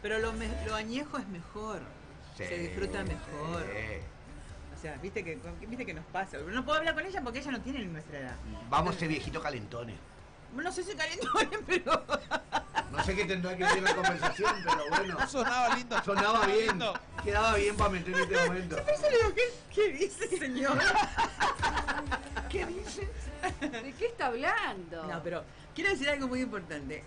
Pero lo añejo es mejor. Sí, Se disfruta mejor. sí. O sea, viste que nos pasa. No puedo hablar con ella porque ella no tiene nuestra edad. Vamos a ser viejitos calentones. No sé si calentones, pero... No sé qué tendrá que ver la conversación, pero bueno. Sonaba lindo. Sonaba bien. lindo. Quedaba bien para meter en este momento. Por eso le digo, ¿qué dice, señor? ¿Qué dice? ¿De qué está hablando? No, pero quiero decir algo muy importante.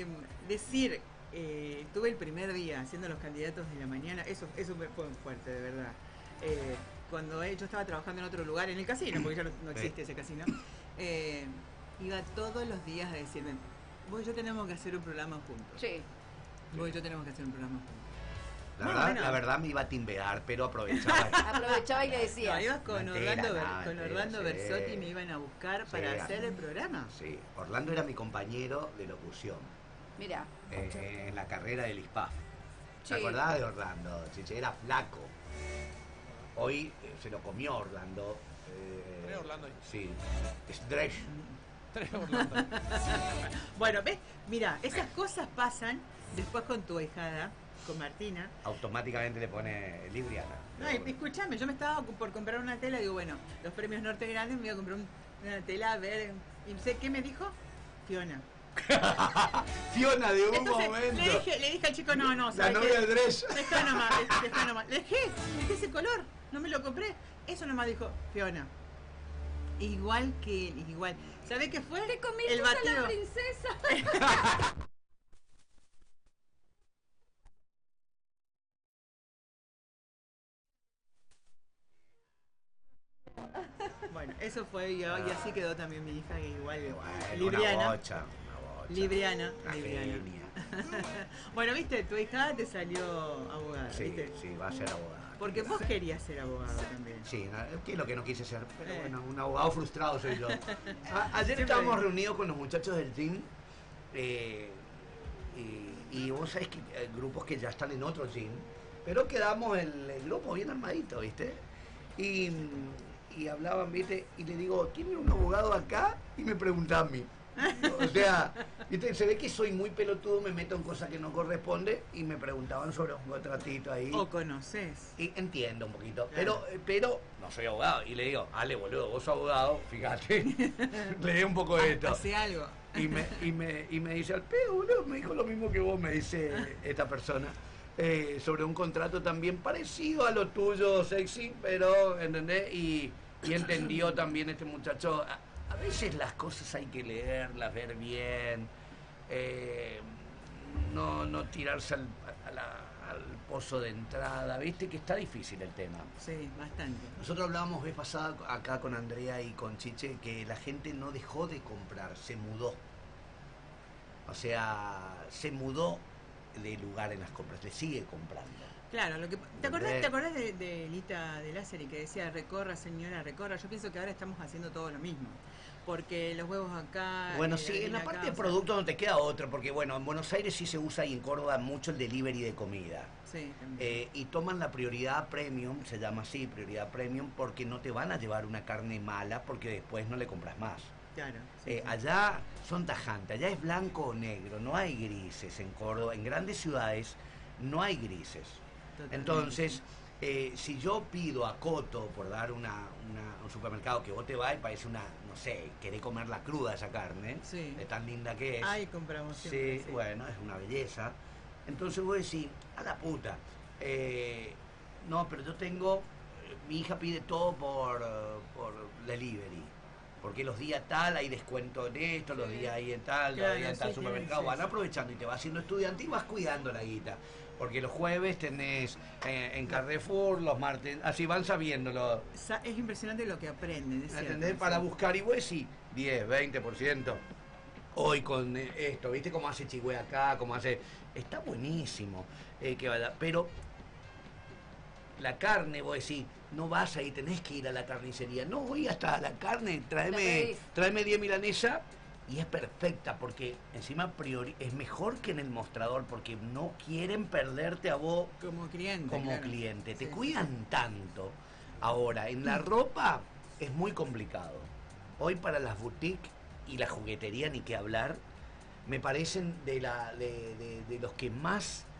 Estuve el primer día haciendo los candidatos de la mañana. Eso fue fuerte, de verdad. Cuando yo estaba trabajando en otro lugar, en el casino, porque ya no existe ese casino, iba todos los días a decirme, vos y yo tenemos que hacer un programa juntos. Sí. Vos y yo tenemos que hacer un programa juntos. La verdad me iba a timbear, pero aprovechaba. Aprovechaba y le decía. No, ibas con Orlando sí. Bersotti y me iban a buscar para hacer el programa. Sí, Orlando era mi compañero de locución Mira. en la carrera del ISPAF. ¿Te Sí. acordás de Orlando? Chiche, era flaco. Hoy se lo comió Orlando. Tres Orlando ahí. Sí, es Dresch. Tres Orlando. Bueno, ¿ves? Mira, esas cosas pasan después con tu ahijada, con Martina. Automáticamente le pone Libriana. No, escúchame, yo me estaba por comprar una tela y digo, bueno, los premios Norte Grandes me voy a comprar una tela a ver. ¿Y sé qué me dijo? Fiona. Fiona de un Entonces momento. le dije al chico, no, La ¿sabes novia qué? de Dresch. Dejá nomás. Le dejé ese color, no me lo compré. Eso nomás dijo Fiona. Igual que él, igual. ¿Sabés qué fue? Te comiste el a la batido. princesa. Bueno, eso fue y así quedó también mi hija, que igual Bueno, Libriana. una bocha. Libriana. Una genia. Bueno, viste, tu hija te salió abogada, Sí, ¿viste? sí, va a ser abogada. Porque vos querías ser abogado también. Sí, que es lo que no quise ser, pero bueno, un abogado frustrado soy yo. Ayer Siempre. estábamos reunidos con los muchachos del gym y vos sabés que hay grupos que ya están en otro gym, pero quedamos el grupo bien armadito, ¿viste? Y hablaban, ¿viste? Y le digo, ¿tienen un abogado acá? Y me preguntan a mí. O sea, ¿viste? Se ve que soy muy pelotudo, me meto en cosas que no corresponde y me preguntaban sobre un contratito ahí. O conoces. Y entiendo un poquito, Claro. pero no soy abogado. Y le digo, Ale, boludo, vos sos abogado, fíjate. Le di un poco de esto. Hace algo. Y me dice, al pedo, boludo, me dijo lo mismo que vos, me dice esta persona. Sobre un contrato también parecido a lo tuyo, sexy, pero, ¿entendés? Y entendió también este muchacho. A veces las cosas hay que leerlas, ver bien, no tirarse al pozo de entrada, viste que está difícil el tema. Sí, bastante. Nosotros hablábamos vez pasada acá con Andrea y con Chiche que la gente no dejó de comprar, se mudó. O sea, se mudó de lugar en las compras, le sigue comprando. Claro, ¿te acordás de Lita de Lázari que decía recorra señora, recorra? Yo pienso que ahora estamos haciendo todo lo mismo. Porque los huevos acá... Bueno, sí, en la parte de producto no te queda otro, porque bueno, en Buenos Aires sí se usa y en Córdoba mucho el delivery de comida. Sí, también. Y toman la prioridad premium, se llama así, prioridad premium, porque no te van a llevar una carne mala porque después no le compras más. Claro. Sí, sí. Allá son tajantes, allá es blanco o negro, no hay grises en Córdoba. En grandes ciudades no hay grises. Totalmente. Entonces, si yo pido a Coto, por dar un supermercado que vos te vas y parece una, no sé, querés comer la cruda esa carne, Sí. de tan linda que es. Ahí compramos siempre. Sí, bueno, es una belleza. Entonces vos decís, a la puta, no, pero yo tengo, mi hija pide todo por delivery. Porque los días tal hay descuento en esto, los días ahí en tal, Claro, los días en tal sí, supermercado, sí, van sí. aprovechando y te vas haciendo estudiante y vas cuidando la guita. Porque los jueves tenés en Carrefour, los martes, así van sabiéndolo. Es impresionante lo que aprenden, es ¿Entendés? cierto, Para sí. buscar y vos sí, 10, 20%. Hoy con esto, ¿viste cómo hace Chigüe acá? Cómo hace... Está buenísimo que vaya, pero la carne, vos decís, no vas ahí, tenés que ir a la carnicería. No, voy hasta la carne, tráeme 10 milanesa y es perfecta porque encima es mejor que en el mostrador porque no quieren perderte a vos Como cliente. como claro. cliente. Te Sí, cuidan tanto. Ahora, en la ropa es muy complicado. Hoy para las boutiques y la juguetería, ni que hablar, me parecen de los que más